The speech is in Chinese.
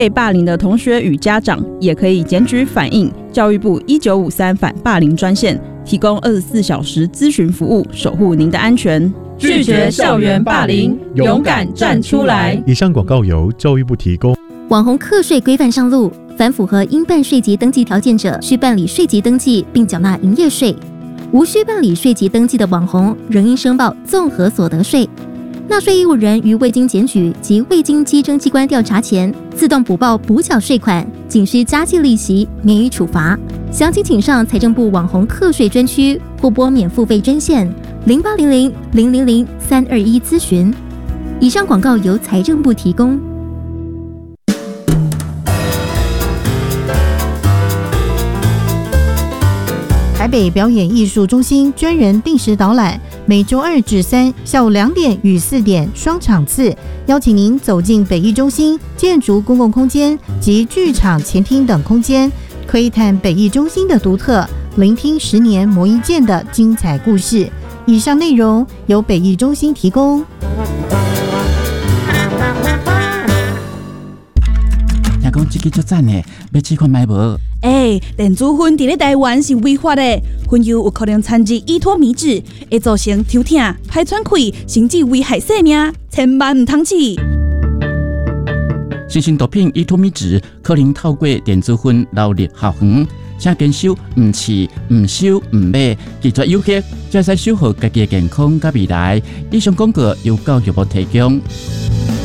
被霸凌的同学与家长也可以检举反映教育部1953反霸凌专线，提供24小时咨询服务，守护您的安全。 拒绝校园霸凌，勇敢站出来。 以上广告由教育部提供。 网红课税规范上路，凡符合应办税籍登记条件者，需办理税籍登记并缴纳营业税；无需办理税籍登记的网红，仍应申报综合所得税。纳税义务人于未经检举及未经稽征机关调查前，自动补报补缴税款，仅需加计利息，免予处罚。详情请上财政部网红课税专区或拨免付费专线0800-000-321咨询。以上广告由财政部提供。 台北表演艺术中心专人定时导览，每周2至3下午2点与4点双场次，邀请您走进北艺中心建筑公共空间及剧场前厅等空间，窥探北艺中心的独特，聆听10年磨一剑的精彩故事。以上内容由北艺中心提供。 听讲这个足赞的，要试看买无？ 电子烟伫咧台湾是违法的，烟油有可能掺入依托米脂，会造成抽痛、排喘气，甚至危害生命，千万唔通试。 新型毒品依托米脂可能透过电子烟流入校园，请坚守唔试、唔收、唔买，拒绝有效，才使守护家己的健康甲未来。以上广告由教育部提供。